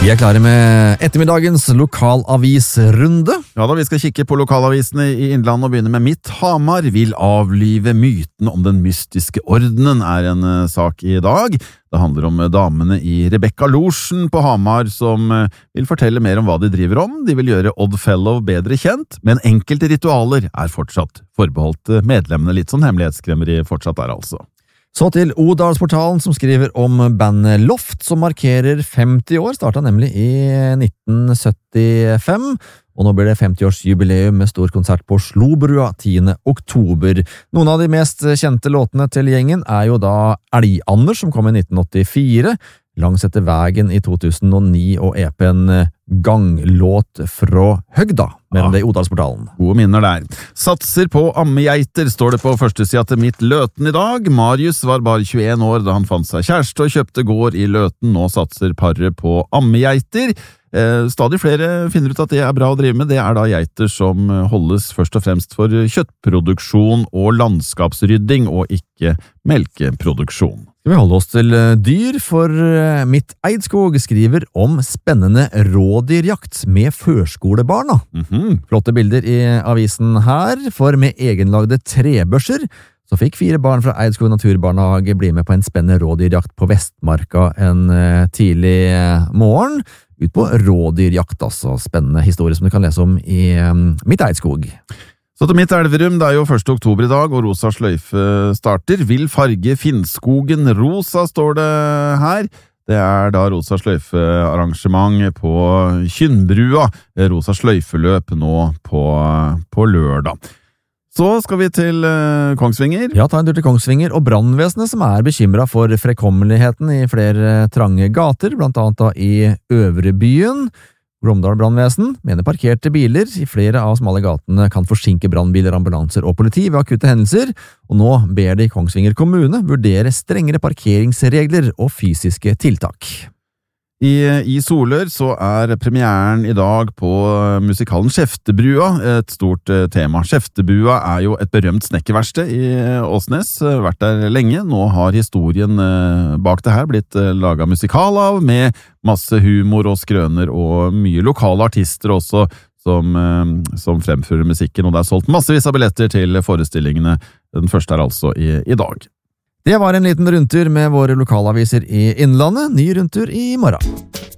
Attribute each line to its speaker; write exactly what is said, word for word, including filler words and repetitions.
Speaker 1: Vi er klare med ettermiddagens lokalavisrunde.
Speaker 2: Ja da, vi skal kikke på lokalavisene i Innlandet og begynne med Mitt Hamar vil avlive myten om den mystiske ordenen er en uh, sak i dag. Det handler om uh, damene i Rebekka-losjen på Hamar som uh, vil fortelle mer om hva de driver om. De vil gjøre Oddfellow bedre kjent, men enkelte ritualer er fortsatt forbeholdt uh, medlemmene. Litt sånn hemmelighetskremmeri fortsatt er altså.
Speaker 1: Så til Odalsportalen som skriver om bandet Loft som markerer femti år, startet nemlig i nitten syttifem, og nå blir det femti-årsjubileum med stor konsert på Slobrua tiende oktober. Noen av de mest kjente låtene til gjengen er jo da Elg-Anders som kom i nitten åttifire, Langs etter vegen i to tusen og ni og E P-en Ganglåt fra Høgda, mellom det i Odalsportalen.
Speaker 2: Gode minner der. Satser på ammegeiter, står det på førstesida til Mitt Løten i dag. Marius var bare tjueen år da han fant seg kjæreste og kjøpte gård i Løten. Nå satser paret på ammegeiter. Eh, stadig flere finner ut at det er bra å drive med. Det er da geiter som holdes først og fremst for kjøttproduksjon og landskapsrydding, og ikke melkeproduksjon.
Speaker 1: Skal vi holde oss til dyr, for Mitt Eidskog skriver om spennende rådyrjakt med førskolebarna.
Speaker 2: Mm-hmm.
Speaker 1: Flotte bilder i avisen her, for med egenlagde trebørser så fikk fire barn fra Eidskog Naturbarnehage bli med på en spennende rådyrjakt på Vestmarka en tidlig morgen. Ut på rådyrjakt, altså. Spennende historie som du kan lese om i Mitt Eidskog.
Speaker 2: Så til Mitt Elverum, det er jo første oktober i dag, og Rosa sløyfe starter. Vil farge Finnskogen rosa, står det her. Det er da Rosa sløyfe-arrangement på Kynnbrua. Rosa sløyfeløp nå på, på lørdag. Så skal vi til uh, Kongsvinger.
Speaker 1: Ja, ta en tur til Kongsvinger og brannvesenet som er bekymret for fremkommeligheten i flere trange gater, blant annet da i Øvrebyen. Glåmdal brannvesen mener parkerte biler i flere av smale gatene kan forsinke brannbiler, ambulanser og politi ved akutte hendelser, og nå ber de Kongsvinger kommune vurdere strengere parkeringsregler og fysiske tiltak.
Speaker 2: I, I Solør så er premieren i dag på musikalen Skjeftebrua et stort uh, tema. Skjeftebua er jo et berømt snekkerverksted i uh, Åsnes, uh, vært der lenge. Nå har historien uh, bak det her blitt uh, laget musikal av, med masse humor og skrøner og mye lokale artister også som, uh, som fremfører musikken, og det er solgt massevis av billetter til forestillingene. Den første er altså i, i dag.
Speaker 1: Det var en liten rundtur med våre lokalaviser i Innlandet. Ny rundtur i morgen.